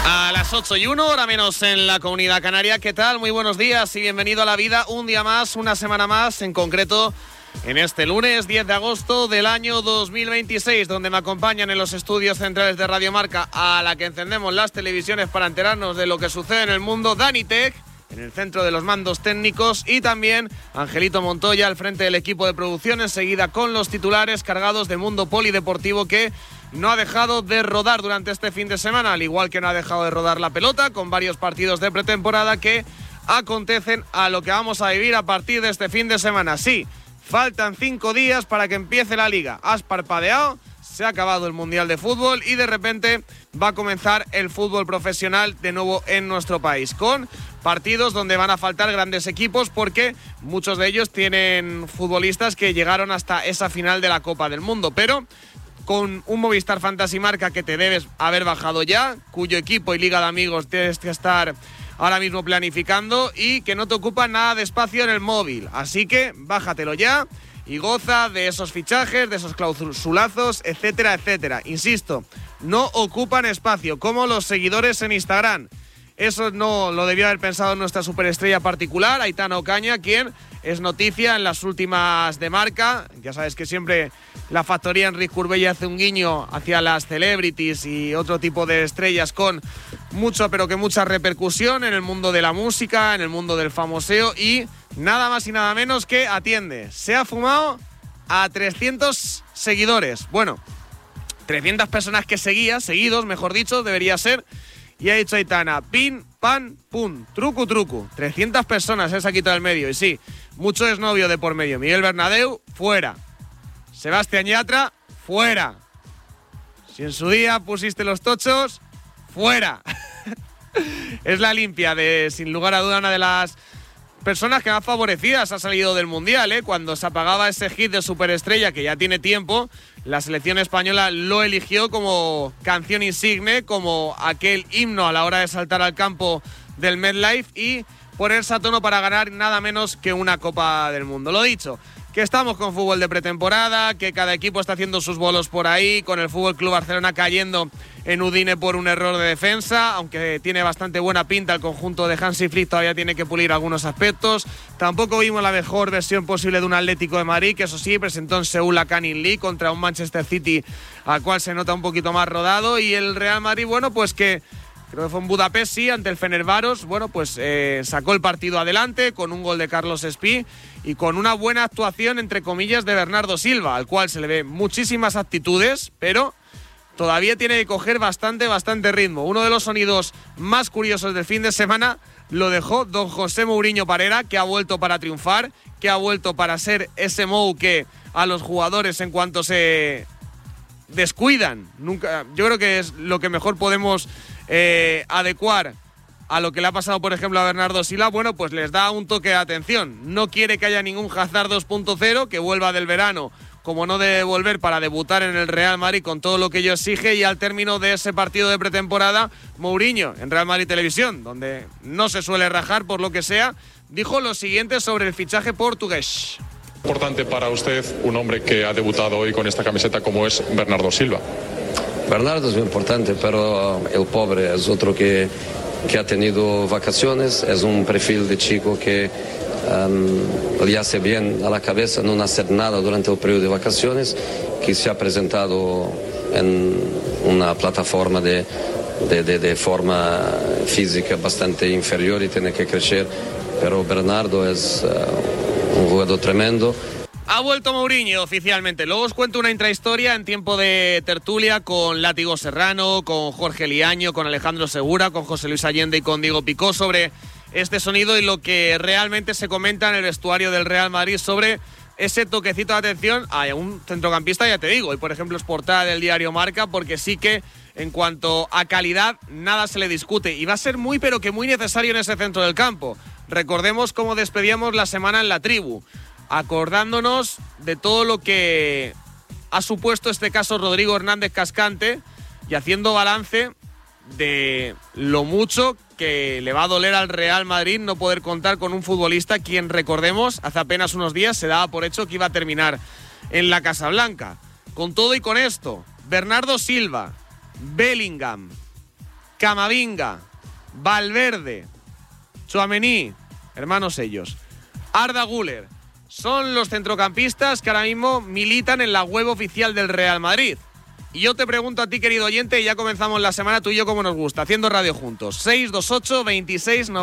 A las 8:01, hora menos en la Comunidad Canaria. ¿Qué tal? Muy buenos días y bienvenido a la vida. Un día más, una semana más, en concreto en este lunes 10 de agosto del año 2026, donde me acompañan en los estudios centrales de Radio Marca, a la que encendemos las televisiones para enterarnos de lo que sucede en el mundo, Dani Tech, en el centro de los mandos técnicos, y también Angelito Montoya al frente del equipo de producción, enseguida con los titulares cargados del mundo polideportivo que no ha dejado de rodar durante este fin de semana, al igual que no ha dejado de rodar la pelota, con varios partidos de pretemporada que acontecen a lo que vamos a vivir a partir de este fin de semana. Sí, faltan 5 días para que empiece la liga. Has parpadeado, se ha acabado el Mundial de Fútbol y de repente va a comenzar el fútbol profesional de nuevo en nuestro país, con partidos donde van a faltar grandes equipos porque muchos de ellos tienen futbolistas que llegaron hasta esa final de la Copa del Mundo, pero con un Movistar Fantasy Marca que te debes haber bajado ya, cuyo equipo y liga de amigos tienes que estar ahora mismo planificando y que no te ocupa nada de espacio en el móvil. Así que bájatelo ya y goza de esos fichajes, de esos clausulazos, etcétera, etcétera. Insisto, no ocupan espacio, como los seguidores en Instagram. Eso no lo debió haber pensado nuestra superestrella particular, Aitana Ocaña, quien es noticia en las últimas de Marca. Ya sabes que siempre la factoría Enric Curbella hace un guiño hacia las celebrities y otro tipo de estrellas con mucho, pero que mucha repercusión en el mundo de la música, en el mundo del famoseo, y nada más y nada menos que, atiende, se ha fumado a 300 seguidores. Bueno, 300 personas que seguidos, mejor dicho, debería ser. Y ha dicho Aitana, pin, pan, pum, truco, truco. 300 personas se ha quitado del medio. Y sí, mucho exnovio de por medio. Miguel Bernabéu, fuera. Sebastián Yatra, fuera. Si en su día pusiste los tochos, fuera. Es la limpia de, sin lugar a duda, una de las personas que más favorecidas ha salido del Mundial, ¿eh? Cuando se apagaba ese hit de superestrella, que ya tiene tiempo, la selección española lo eligió como canción insigne, como aquel himno a la hora de saltar al campo del MetLife y ponerse a tono para ganar nada menos que una Copa del Mundo. Lo dicho, que estamos con fútbol de pretemporada, que cada equipo está haciendo sus bolos por ahí, con el Fútbol Club Barcelona cayendo en Udine por un error de defensa, aunque tiene bastante buena pinta el conjunto de Hansi Flick, todavía tiene que pulir algunos aspectos. Tampoco vimos la mejor versión posible de un Atlético de Madrid, que eso sí, presentó en Seúl la Canning League contra un Manchester City al cual se nota un poquito más rodado, y el Real Madrid, bueno, pues que creo que fue en Budapest, sí, ante el Fenerbahçe, bueno, pues sacó el partido adelante con un gol de Carlos Espí y con una buena actuación, entre comillas, de Bernardo Silva, al cual se le ve muchísimas aptitudes, pero todavía tiene que coger bastante ritmo. Uno de los sonidos más curiosos del fin de semana lo dejó don José Mourinho Parera, que ha vuelto para triunfar, que ha vuelto para ser ese Mou que a los jugadores, en cuanto se descuidan, nunca, yo creo que es lo que mejor podemos adecuar a lo que le ha pasado, por ejemplo, a Bernardo Silva, bueno, pues les da un toque de atención. No quiere que haya ningún Hazard 2.0, que vuelva del verano, como no debe volver, para debutar en el Real Madrid con todo lo que ello exige. Y al término de ese partido de pretemporada, Mourinho, en Real Madrid Televisión, donde no se suele rajar por lo que sea, dijo lo siguiente sobre el fichaje portugués. Importante para usted un hombre que ha debutado hoy con esta camiseta como es Bernardo Silva. Bernardo es muy importante, pero el pobre es otro que ha tenido vacaciones, es un perfil de chico que le hace bien a la cabeza no hacer nada durante el periodo de vacaciones, que se ha presentado en una plataforma de forma física bastante inferior y tiene que crecer, pero Bernardo es un jugador tremendo. Ha vuelto Mourinho oficialmente. Luego os cuento una intrahistoria en tiempo de tertulia con Látigo Serrano, con Jorge Liaño, con Alejandro Segura, con José Luis Allende y con Diego Picó sobre este sonido y lo que realmente se comenta en el vestuario del Real Madrid sobre ese toquecito de atención a un centrocampista, ya te digo. Y por ejemplo es portada del diario Marca, porque sí que en cuanto a calidad nada se le discute y va a ser muy pero que muy necesario en ese centro del campo. Recordemos cómo despedíamos la semana en la tribu, acordándonos de todo lo que ha supuesto este caso Rodrigo Hernández Cascante y haciendo balance de lo mucho que le va a doler al Real Madrid no poder contar con un futbolista quien, recordemos, hace apenas unos días se daba por hecho que iba a terminar en la Casa Blanca. Con todo y con esto, Bernardo Silva, Bellingham, Camavinga, Valverde, Tchouaméni, hermanos ellos, Arda Güler, son los centrocampistas que ahora mismo militan en la web oficial del Real Madrid. Y yo te pregunto a ti, querido oyente, y ya comenzamos la semana tú y yo como nos gusta, haciendo radio juntos. 628 26 90